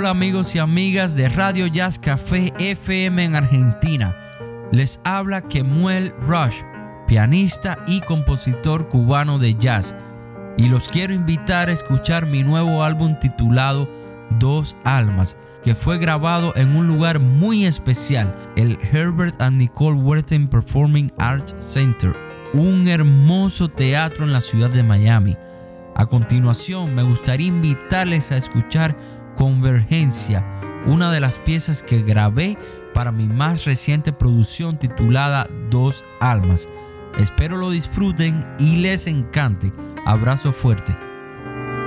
Hola amigos y amigas de Radio Jazz Café FM en Argentina. Les habla Kemuel Rush, pianista y compositor cubano de jazz, y los quiero invitar a escuchar mi nuevo álbum titulado Dos Almas, que fue grabado en un lugar muy especial, el Herbert and Nicole Wertheim Performing Arts Center, un hermoso teatro en la ciudad de Miami. A continuación, me gustaría invitarles a escuchar Convergencia, una de las piezas que grabé para mi más reciente producción titulada Dos Almas. Espero lo disfruten y les encante. Abrazo fuerte.